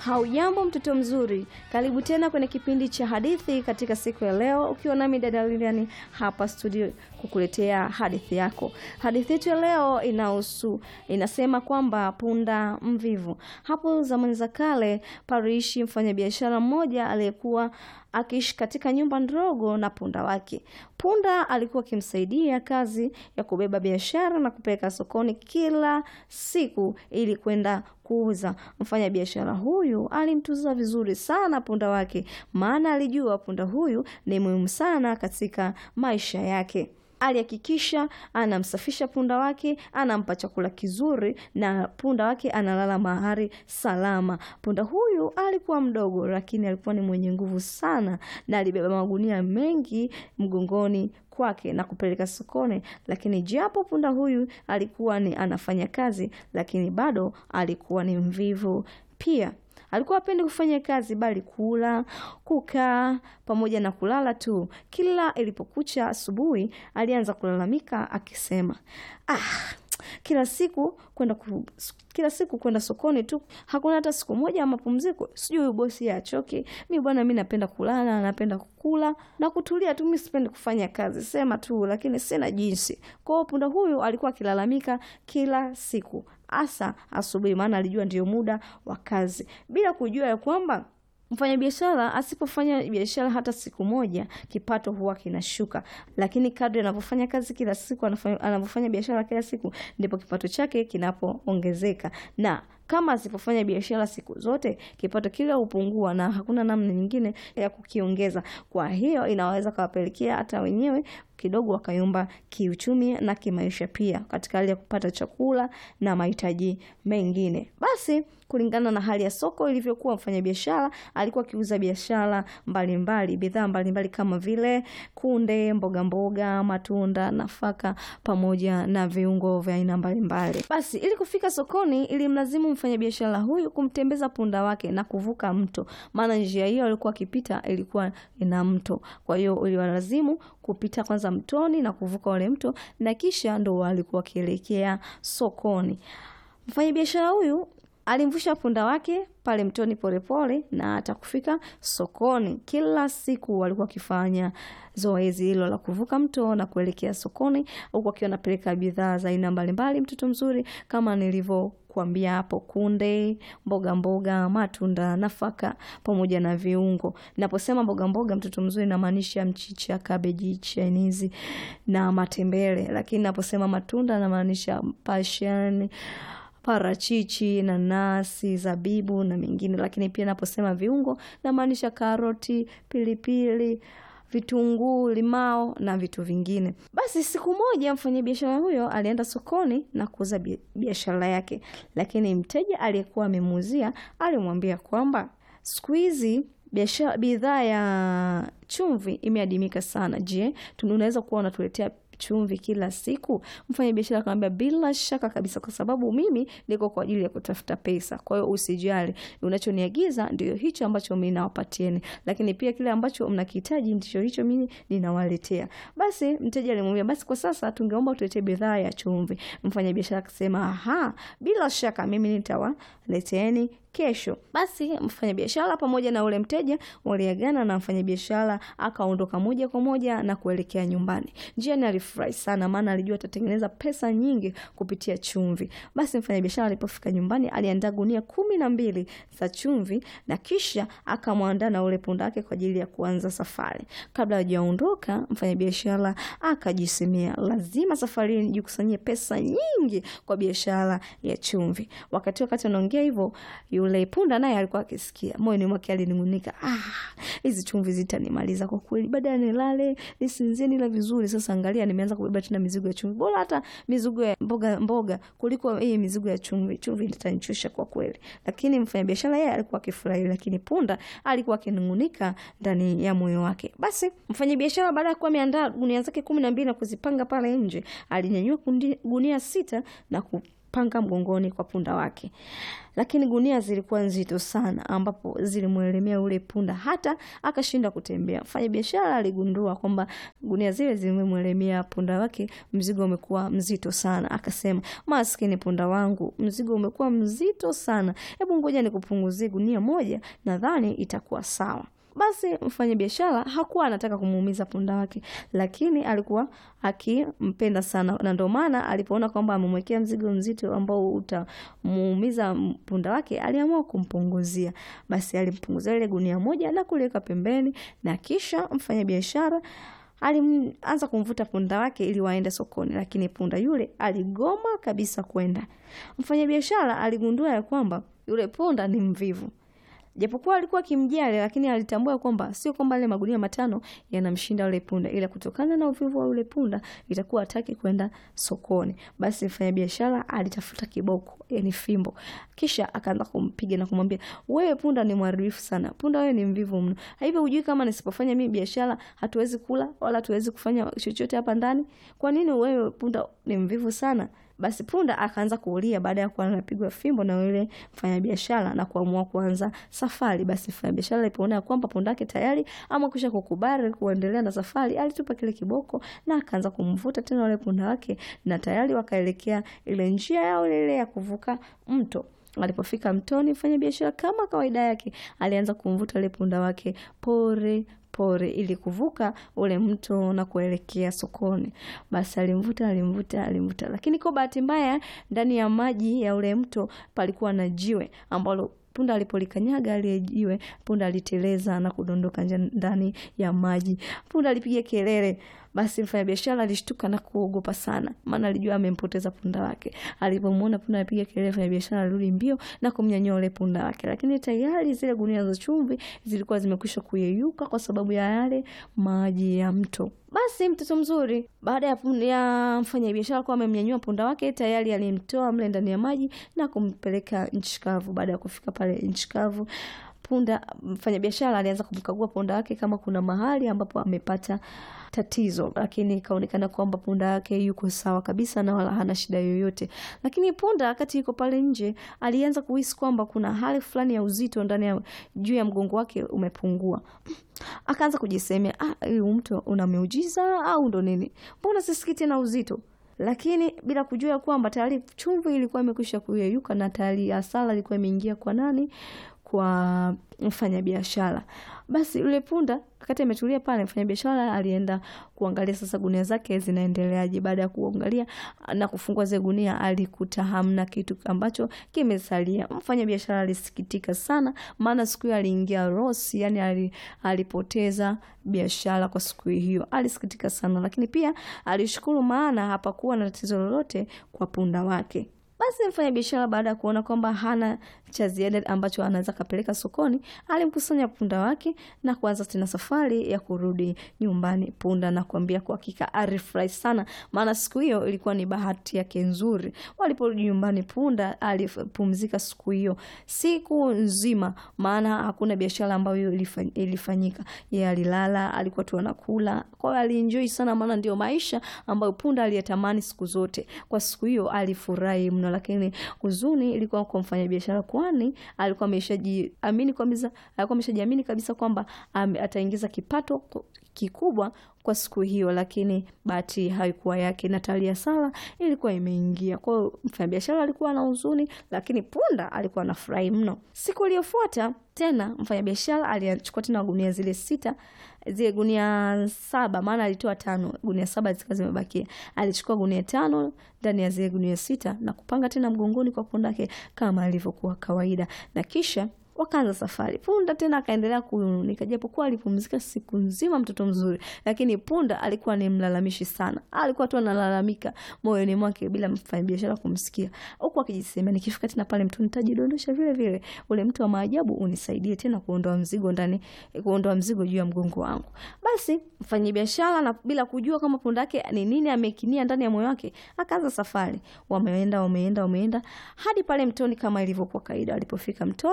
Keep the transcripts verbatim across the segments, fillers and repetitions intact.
Haujambo mtoto mzuri, karibu tena kwenye kipindi cha hadithi katika siku ya leo, ukiwa nami dada Lilian hapa studio kukuletea hadithi yako. Hadithi yetu ya leo inahusu, inasema kwamba punda mvivu. Hapo zamani za kale paliishi mfanyabiashara mmoja aliyekuwa akiishi katika nyumba ndogo na punda wake. Punda alikuwa akimsaidia kazi ya kubeba biashara na kupeleka sokoni kila siku ili kwenda kuuza. Mfanya biashara huyu alimtunza vizuri sana punda wake, maana alijua punda huyu ni muhimu sana katika maisha yake. Alihakikisha anamsafisha punda wake, anampa chakula kizuri na punda wake analala mahali salama. Punda huyu alikuwa mdogo lakini alikuwa ni mwenye nguvu sana na alibeba magunia mengi mgongoni kwake na kupeleka sokoni. Lakini japo punda huyu alikuwa ni anafanya kazi, lakini bado alikuwa ni mvivu pia. Alikuwa hapendi kufanya kazi bali kula, kukaa pamoja na kulala tu. Kila ilipokucha asubuhi alianza kulalamika akisema, "Ah, kila siku kwenda ku, kila siku kwenda sokoni tu. Hakuna hata siku moja ya mapumziko. Sijui bosi achoke. Mimi bwana mimi napenda kulala, napenda kukula na kutulia tu, mimi sipendi kufanya kazi. Sema tu lakini sina jinsi." Kwa hiyo punda huyu alikuwa akilalamika kila siku, hasa asubuhi, maana alijua ndio muda wa kazi, bila kujua ya kwamba mfanya biashara asipofanya biashara hata siku moja kipato huwa kinashuka. Lakini kadri anapofanya kazi kila siku, anapofanya biashara kila siku, ndipo kipato chake kinapoongezeka. Na kama asipofanya biashara siku zote, kipato kile hupungua na hakuna namna nyingine ya kukiongeza. Kwa hiyo inaweza kuwapelekea hata wenyewe kidogo wakayumba kiuchumi na kimaisha pia, katika hali ya kupata chakula na mahitaji mengine. Basi kulingana na hali ya soko ilivyokuwa, mfanyabiashara alikuwa akiuza biashara mbalimbali, bidhaa mbalimbali kama vile kunde, mboga mboga, matunda, nafaka pamoja na viungo vya aina mbalimbali. Basi ili kufika sokoni ilimlazimu mfanyabiashara huyu kumtembeza punda wake na kuvuka mto, maana njia hiyo alikuwa akipita ilikuwa ina mto. Kwa hiyo iliwalazimu kupita kwanza mtoni na kuvuka ule mto, na kisha ndo walikuwa wakielekea sokoni. Mfanyabiashara huyu alimvusha punda wake pale mtoni polepole na hata kufika sokoni. Kila siku walikuwa wakifanya zoezi hilo la kuvuka mto na kuelekea sokoni, huku akiwa anapeleka bidhaa za aina mbalimbali, mtoto mzuri, kama nilivyo kuambia hapo: kunde, mboga mboga, matunda, nafaka pamoja na viungo. Naposema mboga mboga, mtoto mzuri, namaanisha mchicha, cabbage, chinese na matembele. Lakini naposema matunda namaanisha passion, parachichi, nanasi, zabibu na mengine. Lakini pia naposema viungo namaanisha karoti, pilipili, vitunguu, limao na vitu vingine. Basi siku moja mfanyabiashara huyo alienda sokoni na kuuza biashara yake, lakini mteja aliyekuwa amemuuzia alimwambia kwamba siku hizi biashara bidhaa ya chumvi imeadimika sana. Je, tunaweza kuwa unatuletea chumvi kila siku? Mfanyabiashara akamwambia, bila shaka kabisa, kwa sababu mimi niko kwa ajili ya kutafuta pesa. Kwa hiyo usijali, unachoniagiza ndio hicho ambacho mimi nawapatieni, lakini pia kile ambacho mnakihitaji ndicho hicho mimi ninawaletea. Basi mteja alimwambia, basi kwa sasa tungeomba utuletee bidhaa ya chumvi. Mfanyabiashara akasema, aha, bila shaka mimi nitawaleteeni kesho. Basi mfanyabiashara pamoja na ule mteja waliagana, na mfanyabiashara akaondoka moja kwa moja na kuelekea nyumbani. Njiani alifurahi sana, maana alijua atatengeneza pesa nyingi kupitia chumvi. Basi mfanyabiashara alipofika nyumbani aliandaa gunia kumi na mbili za chumvi, na kisha akamwandaa na ule punda wake kwa ajili ya kuanza safari. Kabla hajaondoka, mfanyabiashara akajisemea, lazima safari hii nijikusanyie pesa nyingi kwa biashara ya chumvi. Wakati wakati anaongea hivyo, yule punda naye alikuwa akisikia. Moyoni mwake alinungunika, ah, hizi chumvi zitanimaliza kwa kweli. Baadaye nilale, nisinzie, nila vizuri. Sasa angalia, nimeanza kubeba tena mizigo ya chumvi. Bora hata mizigo ya mboga mboga kuliko hii mizigo ya chumvi. Chumvi itanichosha kwa kweli. Lakini mfanyabiashara yeye alikuwa akifurahi, lakini punda alikuwa akinungunika ndani ya moyo wake. Basi mfanyabiashara baada ya kuwa ameandaa gunia zake kumi na mbili na kuzipanga pale nje, alinyanyua gunia sita na ku panga mgongoni kwa punda wake. Lakini gunia zilikuwa nzito sana ambapo zilimwelemea ule punda hata akashinda kutembea. Mfanyabiashara aligundua kwamba gunia zile zimemwelemea punda wake, mzigo umekuwa mzito sana. Akasema, maskini punda wangu, mzigo umekuwa mzito sana. Hebu ngoja nikupunguzie gunia moja, nadhani itakuwa sawa. Basi mfanyabiashara hakuwa anataka kumuumiza punda wake, lakini alikuwa akimpenda sana, na ndio maana alipoona kwamba amemwekea mzigo mzito ambao utamuumiza punda wake, aliamua kumpunguzia. Basi alimpunguzia ile gunia moja na kuliweka pembeni, na kisha mfanyabiashara alianza kumvuta punda wake ili waende sokoni, lakini punda yule aligoma kabisa kwenda. Mfanyabiashara aligundua ya kwamba yule punda ni mvivu. Japokuwa alikuwa kimjali, lakini alitambua kwamba sio kwamba ile magunia matano yanamshinda yule punda, ila kutokana na uvivu wa yule punda itakuwa hataki kwenda sokoni. Basi mfanyabiashara alitafuta kiboko, yani fimbo, kisha akaanza kumpiga na kumwambia, wewe punda ni mharibifu sana, punda wewe ni mvivu mno. Hivyo hujui kama nisipofanya mimi biashara hatuwezi kula wala hatuwezi kufanya chochote hapa ndani? Kwa nini wewe punda ni mvivu sana? Basi punda akaanza kuulia baada ya kuwa anapigwa fimbo na yule mfanyabiashara na kuamua kuanza safari. Basi mfanyabiashara alipoona kwamba punda yake tayari amekwisha kukubali kuendelea na safari, alitupa kile kiboko na akaanza kumvuta tena yule punda wake, na tayari wakaelekea ile njia yao ile ya kuvuka mto. Walipofika mtoni, mfanyabiashara kama kawaida yake alianza kumvuta yule punda wake pore pore ili kuvuka ule mto na kuelekea sokoni. Basi alimvuta alimvuta alimvuta, lakini kwa bahati mbaya ndani ya maji ya ule mto palikuwa na jiwe ambalo punda alipolikanyaga ile jiwe, punda aliteleza na kudondoka ndani ya maji. Punda alipiga kelele. Basi mfanyabiashara alishtuka na kuogopa sana, maana alijua amempoteza punda wake. Alipomuona punda anapiga kelele, mfanyabiashara alirudi mbio na kumnyanyua yule punda wake, lakini tayari zile gunia za chumvi zilikuwa zimekwisha kuyeyuka kwa sababu ya yale maji ya mto. Basi mtoto mzuri, baada ya punda ya mfanyabiashara kwa amemnyanyua punda wake, tayari alimtoa mle ndani ya maji na kumpeleka nchi kavu. Baada ya kufika pale nchi kavu, punda mfanyabiashara alianza kumkagua punda wake kama kuna mahali ambapo amepata tatizo, lakini kaonekana kwamba punda wake yuko sawa kabisa na wala hana shida yoyote. Lakini punda wakati yuko pale nje alianza kuhisi kwamba kuna hali fulani ya uzito ndani ya juu ya mgongo wake umepungua. Akaanza kujisemea, ah, huyu mtu una miujiza au ndo nini? Mbona sisikii tena uzito? Lakini bila kujua kwamba tayari chumvi ilikuwa imekwisha kuyeyuka na tayari hasara ilikuwa imeingia kwa nani? Kwa mfanyabiashara. Basi yule punda wakati ametulia pale, mfanyabiashara alienda kuangalia sasa gunia zake zinaendeleaje. Baada ya kuangalia na kufungua zile gunia, alikuta hamna kitu ambacho kimesalia. Mfanyabiashara alisikitika sana, maana siku hiyo aliingia loss, yani alipoteza biashara kwa siku hiyo. Alisikitika sana, lakini pia alishukuru maana hapakuwa na tatizo lolote kwa punda wake. Basi mfanyabiashara baada ya kuona kwamba hana cha ziada ambacho anaweza kapeleka sokoni, alimkusanya punda wake na kuanza tena safari ya kurudi nyumbani. Punda na kuambia kwa hakika alifurahi sana, maana siku hiyo ilikuwa ni bahati yake nzuri. Waliporudi nyumbani, punda alipumzika siku hiyo siku nzima, maana hakuna biashara ambayo ilifanyika. Yeye alilala, alikuwa tu anakula. Kwa hiyo alienjoy sana, maana ndio maisha ambayo punda aliyatamani siku zote. Kwa siku hiyo alifurahi mno, lakini huzuni ilikuwa kwa mfanyabiashara, kwani alikuwa ameshajiamini kabisa, alikuwa ameshajiamini kabisa kwamba um, ataingiza kipato kikubwa kwa siku hiyo, lakini bahati haikuwa yake na talia sala ilikuwa imeingia. Kwa hiyo mfanyabiashara alikuwa na huzuni, lakini punda alikuwa anafurahi mno. Siku iliyofuata tena mfanyabiashara alichukua tena gunia zile sita, zile gunia saba, maana alitoa tano, gunia saba zikawa zimebakia. Alichukua gunia tano ndani ya zile gunia sita na kupanga tena mgongoni kwa punda yake kama alivyokuwa kawaida, na kisha wakaanza safari. Punda tena akaendelea kunung'unika, japokuwa alipumzika siku nzima mtoto mzuri, lakini punda alikuwa ni mlalamishi sana. Alikuwa tu analalamika moyoni mwake bila mfanyabiashara kumsikia, huku akijisema, nikifika tena pale mtu nitajidondosha vile vile, ule mtu wa maajabu unisaidie tena kuondoa mzigo ndani, kuondoa mzigo juu ya mgongo wangu. Basi mfanyabiashara na bila kujua kama punda yake ni nini amekinia ndani ya moyo wake, akaanza safari. Wameenda wameenda wameenda hadi pale mtoni kama ilivyokuwa kawaida. Walipofika mtoni, mfanyabiashara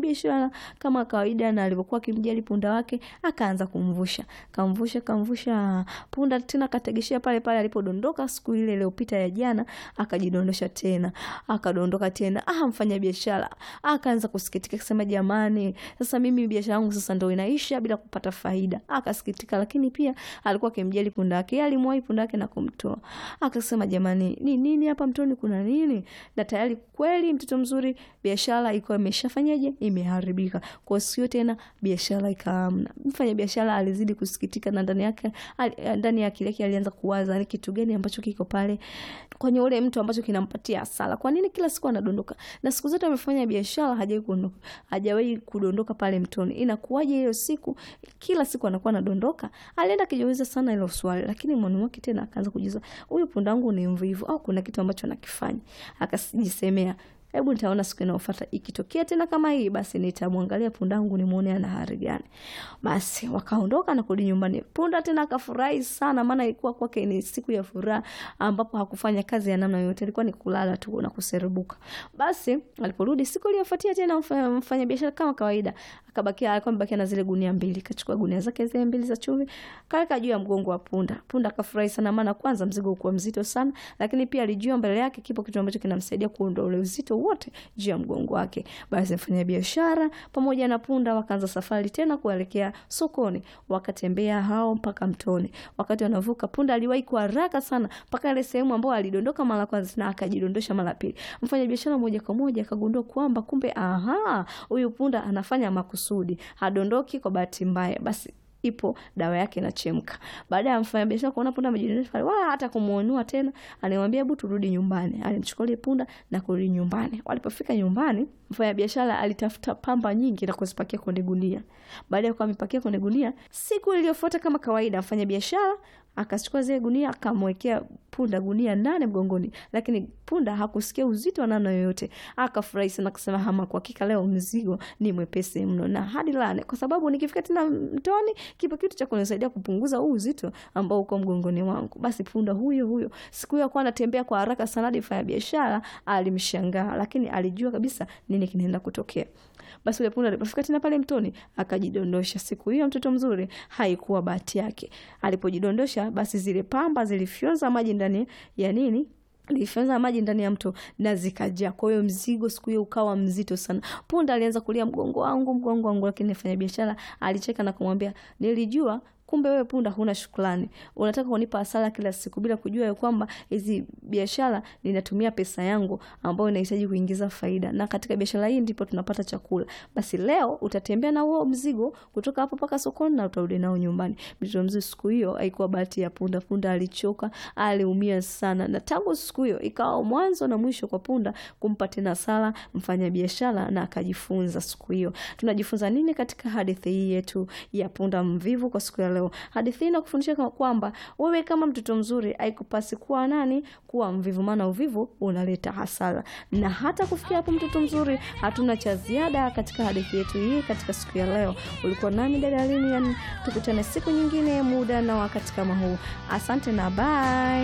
biashara kama kawaida, na alipokuwa akimjali punda wake akaanza kumvusha. Kamvusha kamvusha punda tena kategeshia pale pale alipodondoka siku ile iliyopita ya jana, akajidondosha tena. Akadondoka tena. Ah, mfanya biashara akaanza kusikitika kusema jamani, sasa mimi biashara yangu sasa ndio inaisha bila kupata faida. Akasikitika, lakini pia alikuwa akimjali punda wake. Alimwahi punda wake na kumtoa. Akasema jamani, ni nini hapa mtoni, kuna nini? Na tayari kweli mtoto mzuri biashara iko imeshafanyaje, imeharibika. Kwa sio tena biashara ikaamna. Mfanya biashara alizidi kusikitika, na ndani yake ndani ya akili yake alianza kuwaza ni kitu gani ambacho kiko pale kwenye ule mtu ambacho kinampatia hasara. Kwa nini kila siku anadondoka? Na siku zote amefanya biashara hajawahi kuondoka. Hajawahi kudondoka pale mtoni. Inakuwaje hiyo siku kila siku anakuwa anadondoka? Alienda kijiuliza sana hilo swali, lakini moyo wake tena akaanza kujiuliza, huyu punda wangu ni mvivu au kuna kitu ambacho anakifanya? Akajisemea, hebu nitaona siku inayofuata ikitokea tena kama hii, basi nitamwangalia punda wangu nimuone ana hali gani. Basi wakaondoka na kurudi nyumbani. Punda tena akafurahi sana, maana ilikuwa kwake ni siku ya furaha ambapo hakufanya kazi ya namna yoyote, ilikuwa ni kulala tu na kuserebuka. Basi aliporudi siku iliyofuatia tena mfanya biashara kama kawaida, akabakia alikuwa amebakia na zile gunia mbili. Kachukua gunia zake zile mbili za chumvi, kaweka juu ya mgongo wa punda. Punda akafurahi sana, maana kwanza mzigo ulikuwa mzito sana, lakini pia alijua mbele yake kipo kitu ambacho kinamsaidia kuondoa ule uzito wote juu ya mgongo wake. Basi mfanya biashara pamoja na punda wakaanza safari tena kuelekea sokoni. Wakatembea hao mpaka mtoni. Wakati wanavuka, punda aliwahi kwa haraka sana mpaka ile sehemu ambayo alidondoka mara kwanza na akajidondosha mara pili. Mfanya biashara moja kwa moja akagundua kwamba kumbe aha, huyu punda anafanya makusudi, hadondoki kwa bahati mbaya. Basi ipo dawa yake inachemka. Baada ya mfanya biashara kuona punda amejidondosha pale, wala hata kumuonua tena, alimwambia hebu turudi nyumbani. Alimchukua ile punda na kurudi nyumbani. Walipofika nyumbani, mfanya biashara alitafuta pamba nyingi na kuzipakia kwenye gunia. Baada ya kuwa amepakia kwenye gunia, siku iliyofuata kama kawaida, mfanya biashara akachukua zile gunia akamwekea punda gunia nane mgongoni, lakini punda hakusikia uzito wa namna yoyote. Akafurahi sana kusema hama, kwa hakika leo mzigo ni mwepesi mno na hadi lane, kwa sababu nikifika tena mtoni kipo kitu cha kunisaidia kupunguza huu uzito ambao uko mgongoni wangu. Basi punda huyo huyo siku hiyo kwa anatembea kwa haraka sana, hadi mfanya biashara alimshangaa, lakini alijua kabisa nini kinaenda kutokea. Basi yule punda alipofika tena pale mtoni akajidondosha. Siku hiyo mtoto mzuri haikuwa bahati yake. Alipojidondosha, basi zile pamba zilifyonza maji ndani ya nini? Lifyonza maji ndani ya mto na zikajaa. Kwa hiyo mzigo siku hiyo ukawa mzito sana. Punda alianza kulia, mgongo wangu, mgongo wangu, lakini mfanya biashara alicheka na kumwambia, nilijua kumbe wewe punda huna shukrani. Unataka kunipa hasara kila siku bila kujua kwamba hizi biashara ninatumia pesa yangu ambayo inahitaji kuingiza faida. Na katika biashara hii ndipo tunapata chakula. Basi leo utatembea na huo mzigo kutoka hapo paka sokoni na utarudi nao nyumbani. Mtoto mzuri siku hiyo haikuwa bahati ya punda. Punda alichoka, aliumia sana. Na tangu siku hiyo ikawa mwanzo na mwisho kwa punda kumpa tena hasara mfanya biashara, na akajifunza siku hiyo. Tunajifunza nini katika hadithi hii yetu ya punda mvivu kwa siku ya leo? Hadithi inakufundisha kwamba wewe kama mtoto mzuri haikupasi kuwa nani, kuwa mvivu, maana uvivu unaleta hasara. Na hata kufikia hapo mtoto mzuri, hatuna cha ziada katika hadithi yetu hii katika siku ya leo. Ulikuwa nami dada Lilian, tukutane siku nyingine muda na wakati kama huu. Asante na bye.